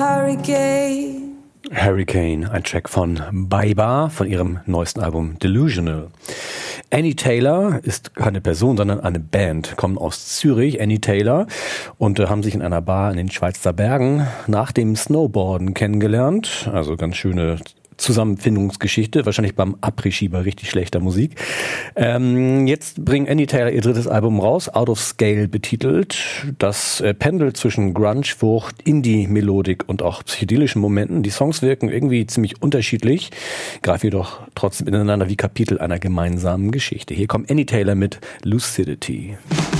Hurricane, ein Track von Baiba von ihrem neuesten Album Delusional. Annie Taylor ist keine Person, sondern eine Band, kommen aus Zürich, Annie Taylor, und haben sich in einer Bar in den Schweizer Bergen nach dem Snowboarden kennengelernt. Also ganz schöne Zusammenfindungsgeschichte, wahrscheinlich beim Après-Ski bei richtig schlechter Musik. Jetzt bringt Annie Taylor ihr drittes Album raus, Out of Scale betitelt. Das pendelt zwischen Grunge-Wucht, Indie-Melodik und auch psychedelischen Momenten. Die Songs wirken irgendwie ziemlich unterschiedlich, greifen jedoch trotzdem ineinander wie Kapitel einer gemeinsamen Geschichte. Hier kommt Annie Taylor mit Lucidity.